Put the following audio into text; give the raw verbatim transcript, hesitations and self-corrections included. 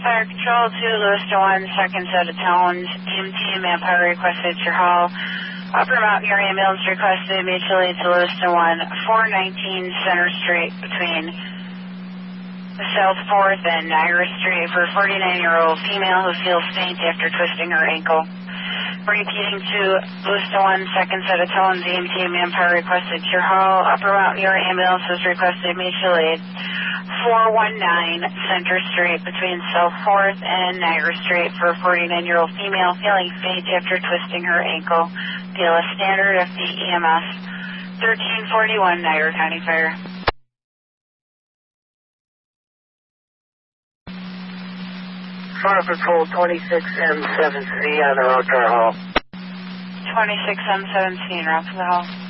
Fire Control to Lewiston one, second set of tones. E M T manpower requested to your hall. Upper Mountain Air Ambulance requested mutually to Lewiston one, four nineteen Center Street between South fourth and Niagara Street for a forty-nine-year-old female who feels faint after twisting her ankle. Repeating to Lewiston one, second set of tones. E M T manpower requested to your hall. Upper Mountain Air Ambulance was requested mutual aid. four one nine Center Street between South fourth and Niagara Street for a forty-nine-year-old female feeling faint after twisting her ankle. P L S Standard F D E M S thirteen forty-one Niagara County Fire. Fire Patrol twenty-six M seven C on the road to our hall. twenty-six M seven C en route to the hall.